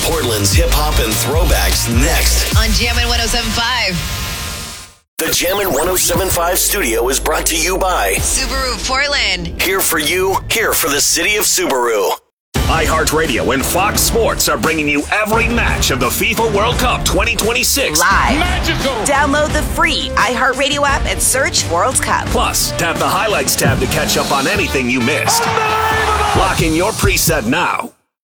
Portland's hip-hop and throwbacks next. On Jammin' 107.5. The Jammin' 107.5 studio is brought to you by Subaru of Portland. Here for you, here for the city of Subaru. iHeartRadio and Fox Sports are bringing you every match of the FIFA World Cup 2026. Live. Magical. Download the free iHeartRadio app and search World Cup. Plus, tap the highlights tab to catch up on anything you missed. Lock in your preset now.